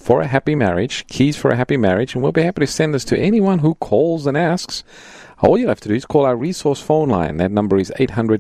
for a Happy Marriage, Keys for a Happy Marriage, and we'll be happy to send this to anyone who calls and asks. All you have to do is call our resource phone line. That number is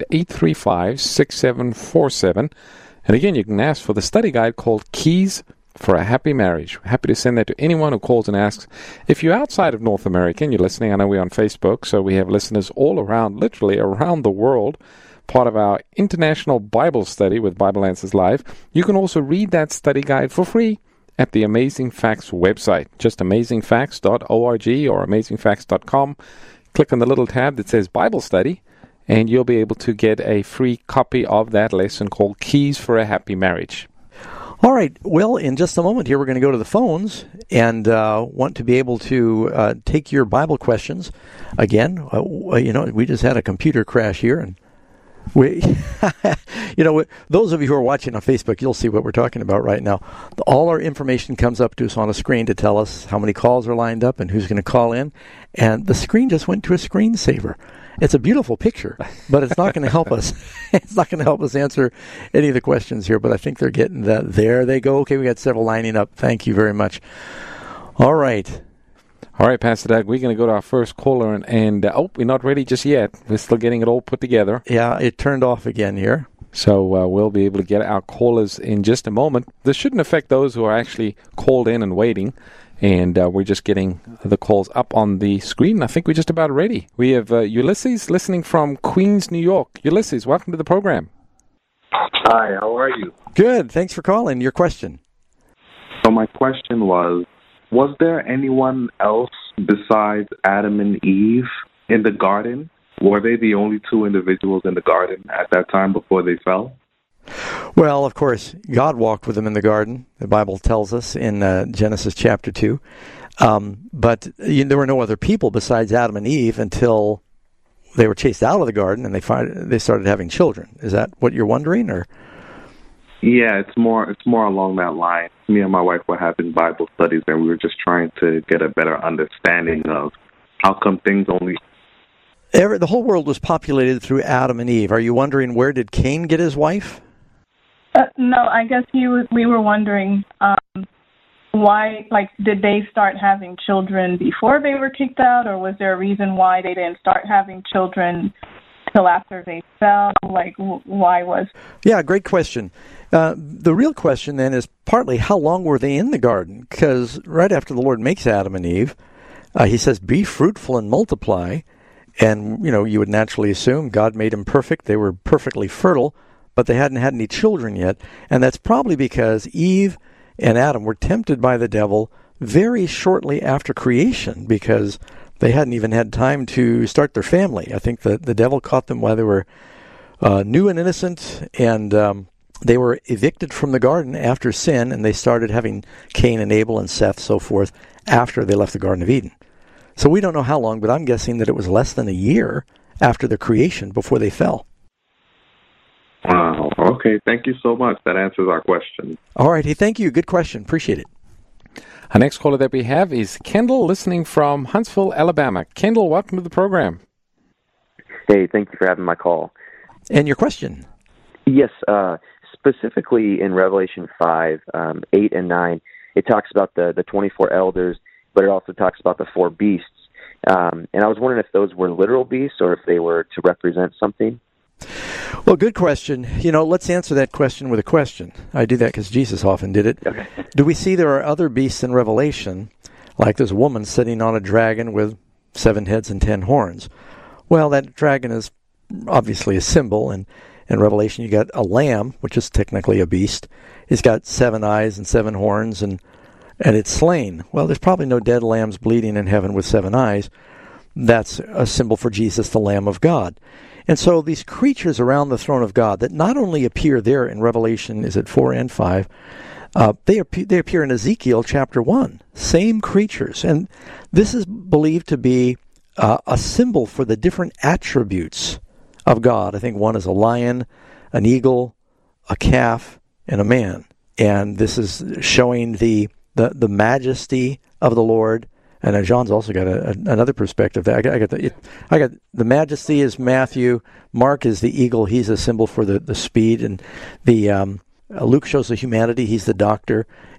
800-835-6747. And again, you can ask for the study guide called Keys for a Happy Marriage. We're happy to send that to anyone who calls and asks. If you're outside of North America and you're listening, I know we're on Facebook, so we have listeners all around, literally around the world, part of our international Bible study with Bible Answers Live. You can also read that study guide for free at the Amazing Facts website, just amazingfacts.org or amazingfacts.com. Click on the little tab that says Bible Study, and you'll be able to get a free copy of that lesson called Keys for a Happy Marriage. All right. Well, in just a moment here, we're going to go to the phones and want to be able to take your Bible questions. Again, we just had a computer crash here, and we, those of you who are watching on Facebook, you'll see what we're talking about right now. All our information comes up to us on a screen to tell us how many calls are lined up and who's going to call in, and the screen just went to a screensaver. It's a beautiful picture, but it's not going to help us. It's not going to help us answer any of the questions here, but I think they're getting that. There they go. Okay, we got several lining up. Thank you very much. All right. All right, Pastor Doug, we're going to go to our first caller, and we're not ready just yet. We're still getting it all put together. Yeah, it turned off again here. So we'll be able to get our callers in just a moment. This shouldn't affect those who are actually called in and waiting. And we're just getting the calls up on the screen. I think we're just about ready. We have Ulysses listening from Queens, New York. Ulysses, welcome to the program. Hi, how are you? Good. Thanks for calling. Your question. So my question was there anyone else besides Adam and Eve in the garden? Were they the only two individuals in the garden at that time before they fell? Well, of course, God walked with them in the garden. The Bible tells us in Genesis chapter 2. But there were no other people besides Adam and Eve until they were chased out of the garden and they started having children. Is that what you're wondering, or? Yeah, it's more along that line. Me and my wife were having Bible studies, and we were just trying to get a better understanding of how come things only... The whole world was populated through Adam and Eve. Are you wondering where did Cain get his wife? No, I guess we were wondering why, did they start having children before they were kicked out, or was there a reason why they didn't start having children till after they fell? Why was... Yeah, great question. The real question then is partly how long were they in the garden? Because right after the Lord makes Adam and Eve, he says, be fruitful and multiply. And, you would naturally assume God made them perfect. They were perfectly fertile, but they hadn't had any children yet. And that's probably because Eve and Adam were tempted by the devil very shortly after creation, because they hadn't even had time to start their family. I think the devil caught them while they were new and innocent, and they were evicted from the garden after sin, and they started having Cain and Abel and Seth, so forth, after they left the Garden of Eden. So we don't know how long, but I'm guessing that it was less than a year after the creation before they fell. Wow. Okay. Thank you so much. That answers our question. All right. Hey, thank you. Good question. Appreciate it. Our next caller that we have is Kendall, listening from Huntsville, Alabama. Kendall, welcome to the program. Hey, thank you for having my call. And your question? Yes. Specifically in Revelation 5, 8 and 9, it talks about the 24 elders, but it also talks about the 4 beasts. And I was wondering if those were literal beasts or if they were to represent something. Well, good question. Let's answer that question with a question. I do that because Jesus often did it. Okay. Do we see there are other beasts in Revelation, like there's a woman sitting on a dragon with 7 heads and 10 horns? Well, that dragon is obviously a symbol, and in Revelation you got a lamb, which is technically a beast. It's got 7 eyes and 7 horns, and it's slain. Well, there's probably no dead lambs bleeding in heaven with 7 eyes. That's a symbol for Jesus, the Lamb of God. And so these creatures around the throne of God that not only appear there in Revelation, is it 4 and 5, they appear in Ezekiel chapter 1. Same creatures. And this is believed to be a symbol for the different attributes of God. I think one is a lion, an eagle, a calf, and a man. And this is showing the majesty of the Lord. And John's also got another perspective there. I got the majesty is Matthew. Mark is the eagle. He's a symbol for the speed. And the Luke shows the humanity. He's the doctor.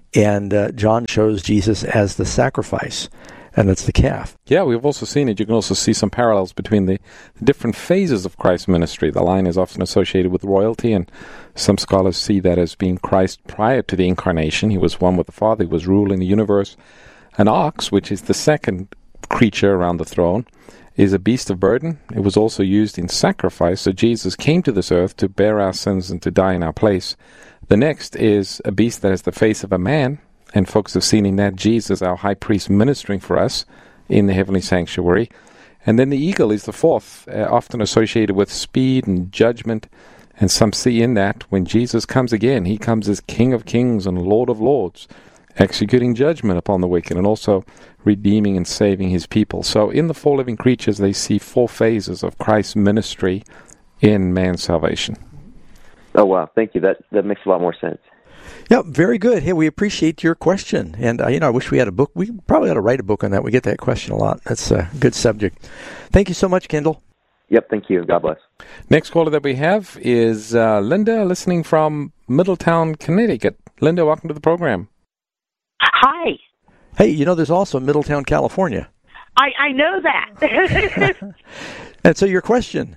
and John shows Jesus as the sacrifice, and that's the calf. Yeah, we've also seen it. You can also see some parallels between the different phases of Christ's ministry. The lion is often associated with royalty, and some scholars see that as being Christ prior to the incarnation. He was one with the Father. He was ruling the universe. An ox, which is the second creature around the throne, is a beast of burden. It was also used in sacrifice. So Jesus came to this earth to bear our sins and to die in our place. The next is a beast that has the face of a man. And folks have seen in that Jesus, our high priest, ministering for us in the heavenly sanctuary. And then the eagle is the fourth, often associated with speed and judgment. And some see in that when Jesus comes again, he comes as King of kings and Lord of lords, executing judgment upon the wicked and also redeeming and saving his people. So in the four living creatures, they see four phases of Christ's ministry in man's salvation. Oh, wow. Thank you. That makes a lot more sense. Yeah, very good. Hey, we appreciate your question. And, I wish we had a book. We probably ought to write a book on that. We get that question a lot. That's a good subject. Thank you so much, Kendall. Yep, thank you. God bless. Next caller that we have is Linda, listening from Middletown, Connecticut. Linda, welcome to the program. Hi. Hey, there's also Middletown, California. I know that. And so your question.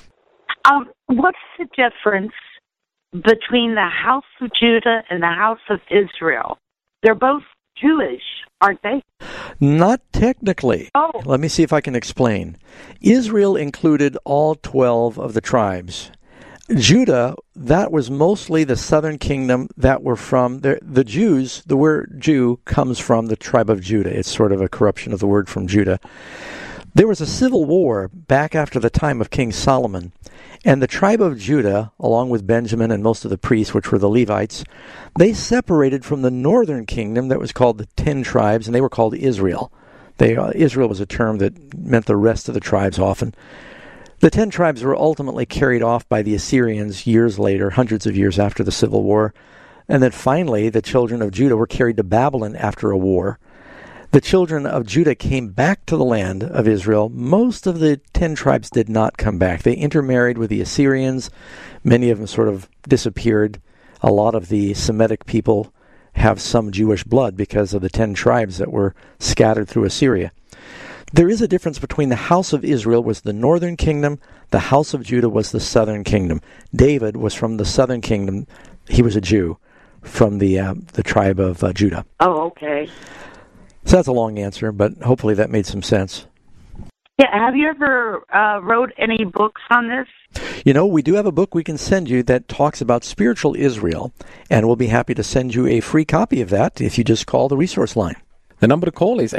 What's the difference between the house of Judah and the house of Israel? They're both Jewish, aren't they? Not technically. Oh. Let me see if I can explain. Israel included all 12 of the tribes. Judah, that was mostly the southern kingdom that were from the Jews. The word Jew comes from the tribe of Judah. It's sort of a corruption of the word from Judah. There was a civil war back after the time of King Solomon, and the tribe of Judah, along with Benjamin and most of the priests, which were the Levites, they separated from the northern kingdom that was called the 10 tribes, and they were called Israel. Israel was a term that meant the rest of the tribes often. The 10 tribes were ultimately carried off by the Assyrians years later, hundreds of years after the Civil War. And then finally, the children of Judah were carried to Babylon after a war. The children of Judah came back to the land of Israel. Most of the 10 tribes did not come back. They intermarried with the Assyrians. Many of them sort of disappeared. A lot of the Semitic people have some Jewish blood because of the 10 tribes that were scattered through Assyria. There is a difference between the house of Israel was the northern kingdom, the house of Judah was the southern kingdom. David was from the southern kingdom. He was a Jew from the tribe of Judah. Oh, okay. So that's a long answer, but hopefully that made some sense. Yeah, have you ever wrote any books on this? We do have a book we can send you that talks about spiritual Israel, and we'll be happy to send you a free copy of that if you just call the resource line. The number to call is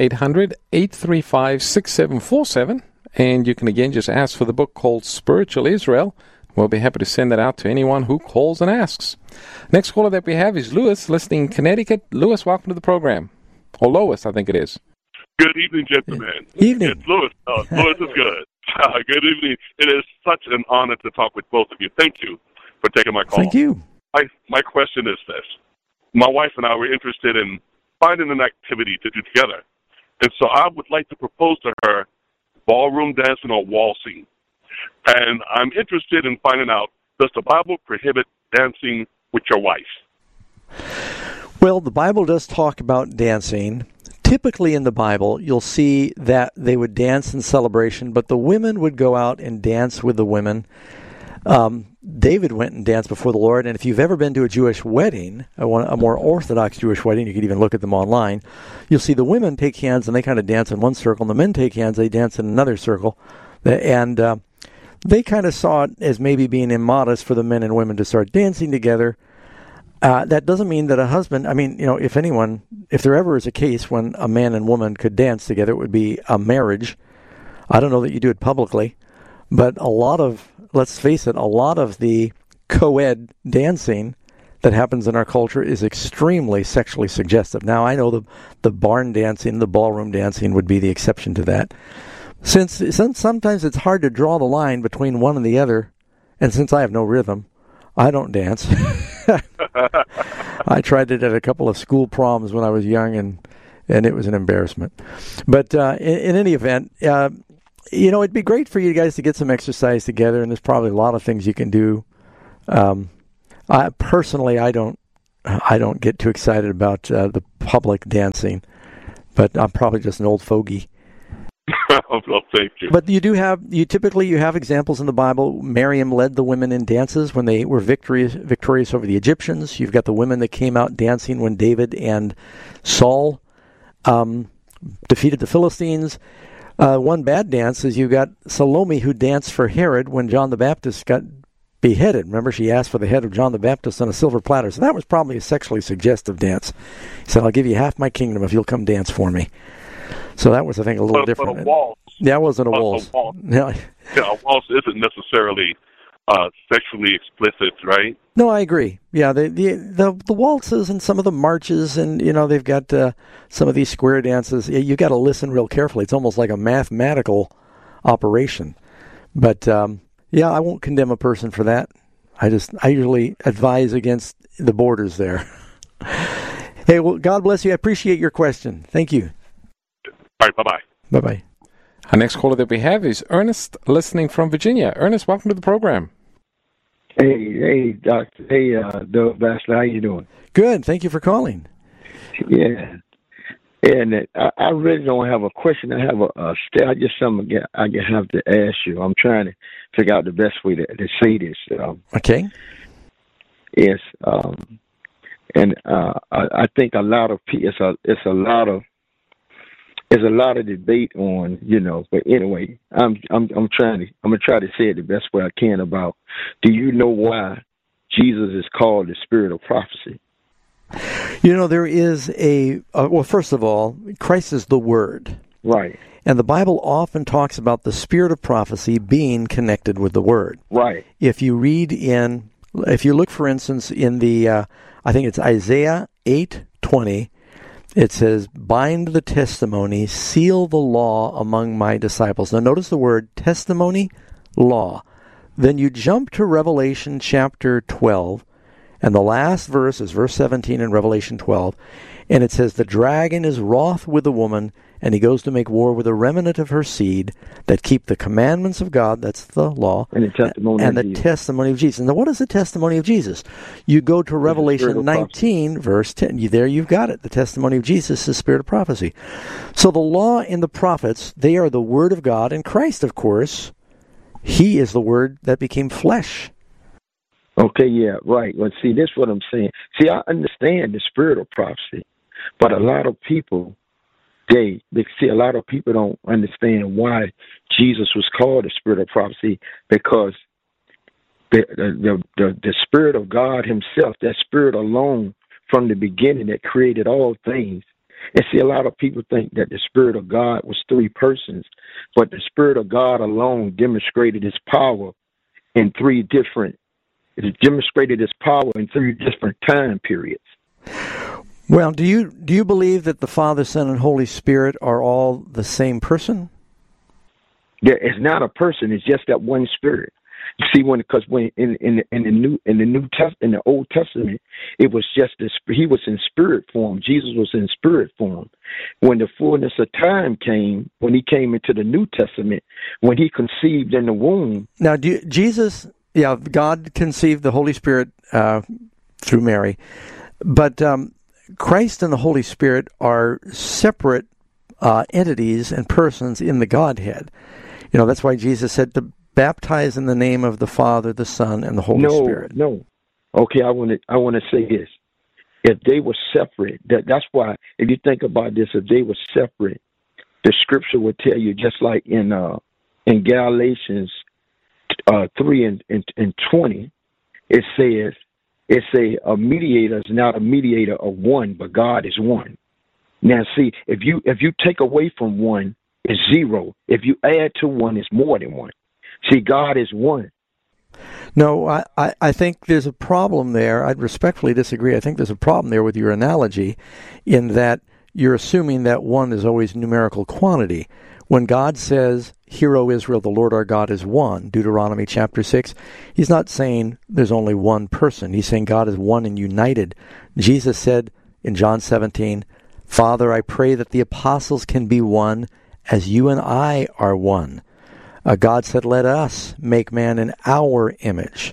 800-835-6747, and you can again just ask for the book called Spiritual Israel. We'll be happy to send that out to anyone who calls and asks. Next caller that we have is Lewis, listening in Connecticut. Lewis, welcome to the program. Or Lois, I think it is. Good evening, gentlemen. Evening. It's Lewis. Lewis is good. Good evening. It is such an honor to talk with both of you. Thank you for taking my call. Thank you. My question is this. My wife and I were interested in finding an activity to do together. And so I would like to propose to her ballroom dancing or waltzing. And I'm interested in finding out, does the Bible prohibit dancing with your wife? Well, the Bible does talk about dancing. Typically in the Bible, you'll see that they would dance in celebration, but the women would go out and dance with the women. David went and danced before the Lord, and if you've ever been to a Jewish wedding, a more Orthodox Jewish wedding, you can even look at them online, you'll see the women take hands and they kind of dance in one circle, and the men take hands, they dance in another circle. And they kind of saw it as maybe being immodest for the men and women to start dancing together. That doesn't mean that a husband, if there ever is a case when a man and woman could dance together, it would be a marriage. I don't know that you do it publicly, but let's face it, a lot of the co-ed dancing that happens in our culture is extremely sexually suggestive. Now, I know the barn dancing, the ballroom dancing would be the exception to that. Since sometimes it's hard to draw the line between one and the other, and since I have no rhythm, I don't dance. I tried it at a couple of school proms when I was young, and it was an embarrassment. But in any event, it'd be great for you guys to get some exercise together, and there's probably a lot of things you can do. I don't I don't get too excited about the public dancing, but I'm probably just an old fogey. Well, thank you. But you typically have examples in the Bible. Miriam led the women in dances when they were victorious over the Egyptians. You've got the women that came out dancing when David and Saul defeated the Philistines. One bad dance is you got Salome, who danced for Herod when John the Baptist got beheaded. Remember, she asked for the head of John the Baptist on a silver platter. So that was probably a sexually suggestive dance. He said, I'll give you half my kingdom if you'll come dance for me. So that was, I think, a little different. But a waltz. Yeah, it wasn't a waltz. Yeah, a waltz isn't necessarily sexually explicit, right? No, I agree. Yeah, the waltzes and some of the marches, and they've got some of these square dances. You got to listen real carefully. It's almost like a mathematical operation. But yeah, I won't condemn a person for that. I usually advise against the borders there. Hey, well, God bless you. I appreciate your question. Thank you. All right, bye-bye. Bye-bye. Our next caller that we have is Ernest, listening from Virginia. Ernest, welcome to the program. Hey, Doctor. Hey, Doug Batchelor, how you doing? Good. Thank you for calling. Yeah. And I really don't have a question. I have just something I have to ask you. I'm trying to figure out the best way to say this. Okay. Yes. And I think a lot of people. It's a lot of debate on, but anyway, I'm gonna try to say it the best way I can about, do you know why Jesus is called the Spirit of Prophecy? There is well, first of all, Christ is the Word. Right. And the Bible often talks about the Spirit of prophecy being connected with the Word. Right. If you look, for instance, in the, I think it's Isaiah 8:20, it says, bind the testimony, seal the law among my disciples. Now notice the word testimony, law. Then you jump to Revelation chapter 12, and the last verse is verse 17 in Revelation 12, and it says, the dragon is wroth with the woman, and he goes to make war with the remnant of her seed that keep the commandments of God, that's the law, and the testimony of Jesus. Now, what is the testimony of Jesus? You go to Revelation 19, verse 10. There you've got it. The testimony of Jesus is the Spirit of prophecy. So the law and the prophets, they are the Word of God, and Christ, of course, He is the Word that became flesh. Okay, yeah, right. Well, see, this is what I'm saying. See, I understand the Spirit of prophecy, but a lot of people, a lot of people don't understand why Jesus was called the Spirit of prophecy, because the Spirit of God Himself, that Spirit alone from the beginning that created all things. And see, a lot of people think that the Spirit of God was three persons, but the Spirit of God alone demonstrated His power in three different time periods. Well, do you believe that the Father, Son, and Holy Spirit are all the same person? Yeah, it's not a person. It's just that one Spirit. You see, when in the Old Testament, it was just He was in spirit form. Jesus was in spirit form. When the fullness of time came, when He came into the New Testament, when He conceived in the womb. Now, God conceived the Holy Spirit through Mary, but Christ and the Holy Spirit are separate entities and persons in the Godhead. That's why Jesus said to baptize in the name of the Father, the Son, and the Holy Spirit. No. Okay, I want to say this. If they were separate, that's why, if you think about this, if they were separate, the Scripture would tell you, just like in Galatians 3 and 20, it says, a mediator is not a mediator of one, but God is one. Now, see, if you take away from one, it's zero. If you add to one, it's more than one. See, God is one. No, I think there's a problem there. I'd respectfully disagree. I think there's a problem there with your analogy, in that you're assuming that one is always numerical quantity. When God says, "Hear, O Israel, the Lord our God is one," Deuteronomy chapter 6, He's not saying there's only one person. He's saying God is one and united. Jesus said in John 17, "Father, I pray that the apostles can be one as you and I are one." God said, "Let us make man in our image."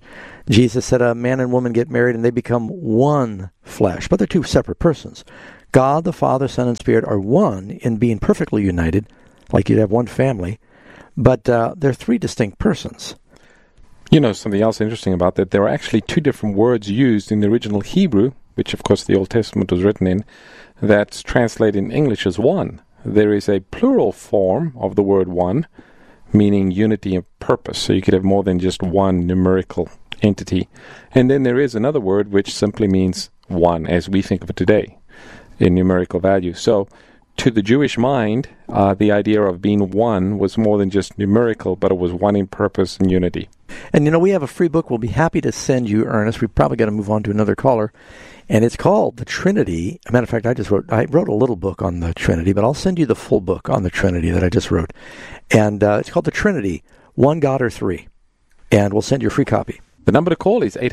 Jesus said a man and woman get married and they become one flesh, but they're two separate persons. God, the Father, Son, and Spirit are one in being perfectly united, like you'd have one family, but they're three distinct persons. You know, something else interesting about that, there are actually two different words used in the original Hebrew, which of course the Old Testament was written in, that's translated in English as one. There is a plural form of the word one, meaning unity of purpose. So you could have more than just one numerical entity. And then there is another word which simply means one, as we think of it today, in numerical value. So to the Jewish mind, the idea of being one was more than just numerical, but it was one in purpose and unity. And, we have a free book we'll be happy to send you, Ernest. We've probably got to move on to another caller. And it's called The Trinity. As a matter of fact, I wrote a little book on the Trinity, but I'll send you the full book on the Trinity that I just wrote. And it's called The Trinity, One God or Three. And we'll send you a free copy. The number to call is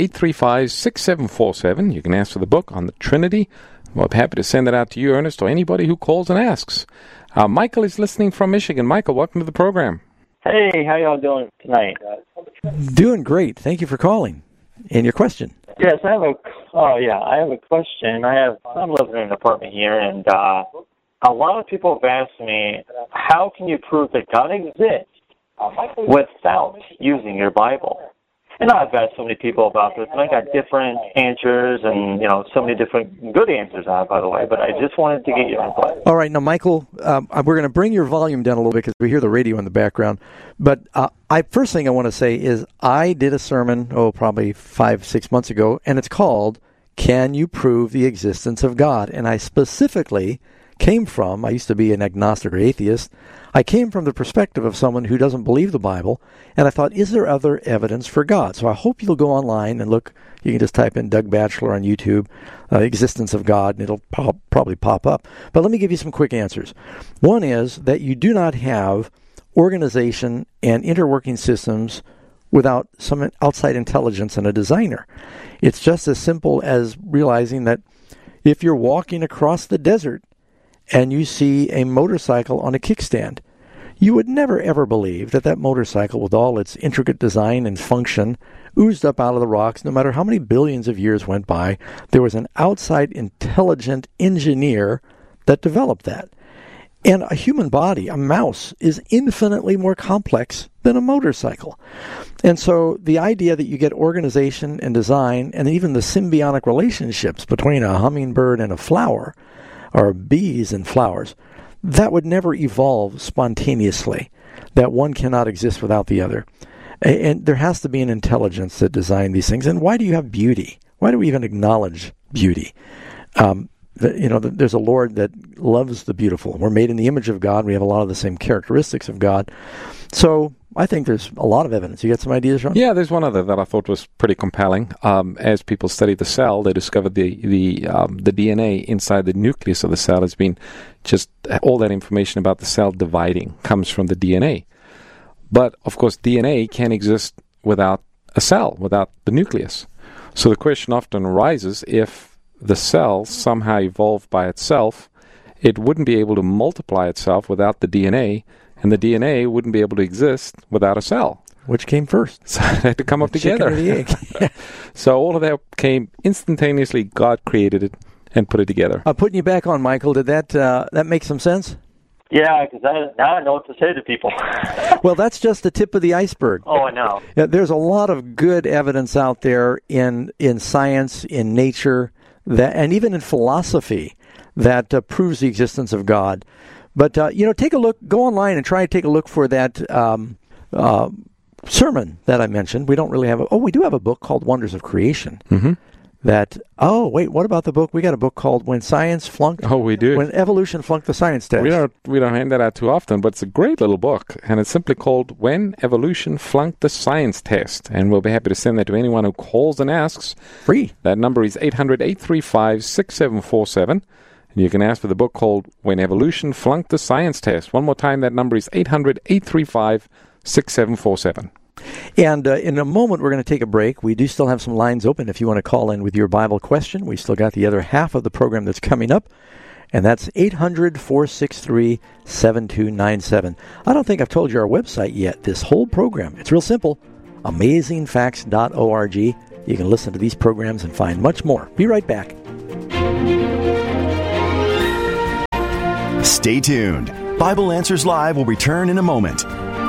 800-835-6747. You can ask for the book on the Trinity. We'll be happy to send that out to you, Ernest, or anybody who calls and asks. Michael is listening from Michigan. Michael, welcome to the program. Hey, how y'all doing tonight? Doing great. Thank you for calling. And your question? Yes, I have a question. I'm living in an apartment here, and a lot of people have asked me, how can you prove that God exists without using your Bible? And I've asked so many people about this, and I got different answers and, so many different good answers on it, by the way, but I just wanted to get your input. All right. Now, Michael, we're going to bring your volume down a little bit because we hear the radio in the background. But first thing I want to say is I did a sermon, probably 5-6 months ago, and it's called, Can You Prove the Existence of God? And I specifically came from, I used to be an agnostic or atheist, I came from the perspective of someone who doesn't believe the Bible, and I thought, is there other evidence for God? So I hope you'll go online and look. You can just type in Doug Batchelor on YouTube, existence of God, and it'll probably pop up. But let me give you some quick answers. One is that you do not have organization and interworking systems without some outside intelligence and a designer. It's just as simple as realizing that if you're walking across the desert and you see a motorcycle on a kickstand, you would never ever believe that motorcycle, with all its intricate design and function, oozed up out of the rocks. No matter how many billions of years went by, there was an outside intelligent engineer that developed that. And a human body, a mouse, is infinitely more complex than a motorcycle. And so the idea that you get organization and design and even the symbiotic relationships between a hummingbird and a flower, or bees and flowers, that would never evolve spontaneously, that one cannot exist without the other. And there has to be an intelligence that designed these things. And why do you have beauty? Why do we even acknowledge beauty? There's a Lord that loves the beautiful. We're made in the image of God. We have a lot of the same characteristics of God. So I think there's a lot of evidence. You got some ideas, Ron? Yeah, there's one other that I thought was pretty compelling. As people studied the cell, they discovered the DNA inside the nucleus of the cell has been just all that information about the cell dividing comes from the DNA. But, of course, DNA can't exist without a cell, without the nucleus. So the question often arises, if the cell somehow evolved by itself, it wouldn't be able to multiply itself without the DNA, and the DNA wouldn't be able to exist without a cell. Which came first? So they had to come up together. Chicken or the egg. So all of that came instantaneously. God created it and put it together. Putting you back on, Michael, did that make some sense? Yeah, because now I know what to say to people. Well, that's just the tip of the iceberg. Oh, I know. Yeah, there's a lot of good evidence out there in science, in nature, and even in philosophy that proves the existence of God. But, take a look, go online and try to take a look for that sermon that I mentioned. We don't really have we do have a book called Wonders of Creation. Mm-hmm. What about the book? We got a book called When Science Flunked. Oh, we do. When Evolution Flunked the Science Test. We don't hand that out too often, but it's a great little book, and it's simply called When Evolution Flunked the Science Test, and we'll be happy to send that to anyone who calls and asks. Free. That number is 800-835-6747, and you can ask for the book called When Evolution Flunked the Science Test. One more time, that number is 800-835-6747. And in a moment, we're going to take a break. We do still have some lines open if you want to call in with your Bible question. We still got the other half of the program that's coming up, and that's 800-463-7297. I don't think I've told you our website yet, this whole program. It's real simple, amazingfacts.org. You can listen to these programs and find much more. Be right back. Stay tuned. Bible Answers Live will return in a moment.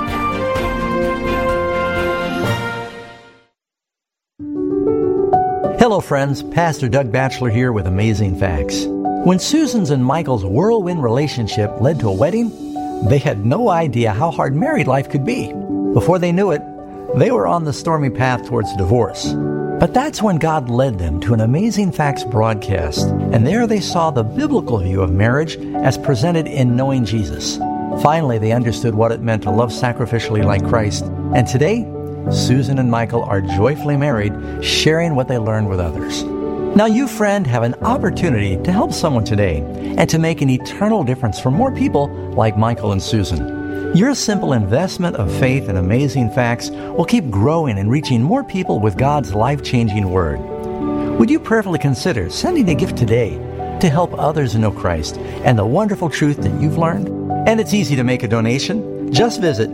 Hello, friends. Pastor Doug Batchelor here with Amazing Facts. When Susan's and Michael's whirlwind relationship led to a wedding, they had no idea how hard married life could be. Before they knew it, they were on the stormy path towards divorce. But that's when God led them to an Amazing Facts broadcast, and there they saw the biblical view of marriage as presented in Knowing Jesus. Finally, they understood what it meant to love sacrificially like Christ, and today, Susan and Michael are joyfully married, sharing what they learned with others. Now you, friend, have an opportunity to help someone today and to make an eternal difference for more people like Michael and Susan. Your simple investment of faith in Amazing Facts will keep growing and reaching more people with God's life-changing Word. Would you prayerfully consider sending a gift today to help others know Christ and the wonderful truth that you've learned? And it's easy to make a donation. Just visit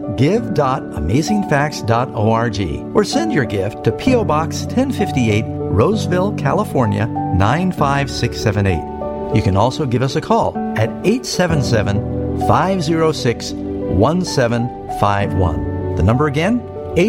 give.amazingfacts.org or send your gift to P.O. Box 1058, Roseville, California, 95678. You can also give us a call at 877-506-1751. The number again,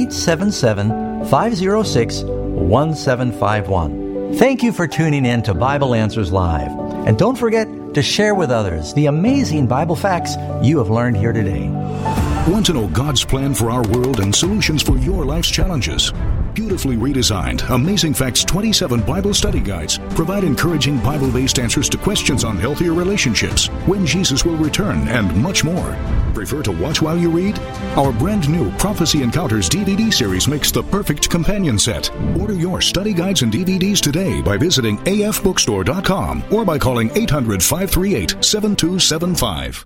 877-506-1751. Thank you for tuning in to Bible Answers Live. And don't forget to share with others the amazing Bible facts you have learned here today. Want to know God's plan for our world and solutions for your life's challenges? Beautifully redesigned, Amazing Facts 27 Bible study guides provide encouraging Bible-based answers to questions on healthier relationships, when Jesus will return, and much more. Prefer to watch while you read? Our brand new Prophecy Encounters DVD series makes the perfect companion set. Order your study guides and DVDs today by visiting afbookstore.com or by calling 800-538-7275.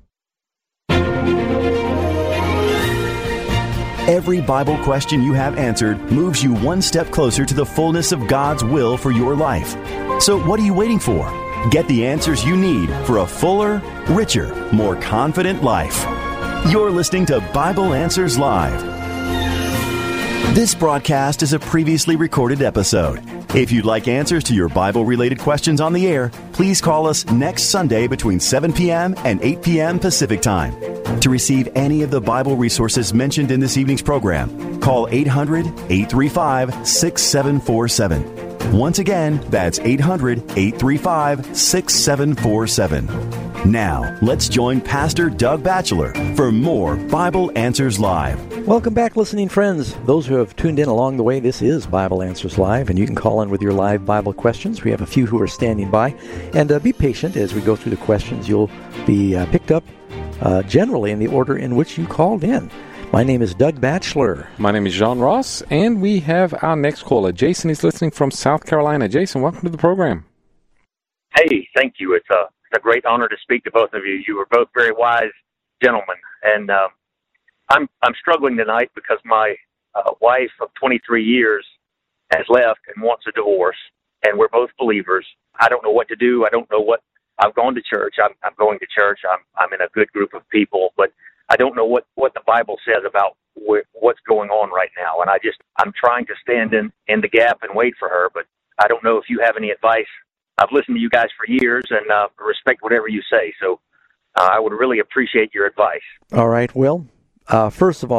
Every Bible question you have answered moves you one step closer to the fullness of God's will for your life. So what are you waiting for? Get the answers you need for a fuller, richer, more confident life. You're listening to Bible Answers Live. This broadcast is a previously recorded episode. If you'd like answers to your Bible-related questions on the air, please call us next Sunday between 7 p.m. and 8 p.m. Pacific Time. To receive any of the Bible resources mentioned in this evening's program, call 800-835-6747. Once again, that's 800-835-6747. Now, let's join Pastor Doug Batchelor for more Bible Answers Live. Welcome back, listening friends. Those who have tuned in along the way, this is Bible Answers Live, and you can call in with your live Bible questions. We have a few who are standing by. And be patient as we go through the questions. You'll be picked up generally in the order in which you called in. My name is Doug Batchelor. My name is John Ross, and we have our next caller. Jason is listening from South Carolina. Jason, welcome to the program. Hey, thank you. It's a great honor to speak to both of you. You are both very wise gentlemen, and I'm struggling tonight because my wife of 23 years has left and wants a divorce, and we're both believers. I don't know what to do. I don't know what. I've gone to church. I'm going to church. I'm in a good group of people, but I don't know what the Bible says about what's going on right now. And I'm trying to stand in the gap and wait for her, but I don't know if you have any advice. I've listened to you guys for years and respect whatever you say. So I would really appreciate your advice. All right. Well, first of all,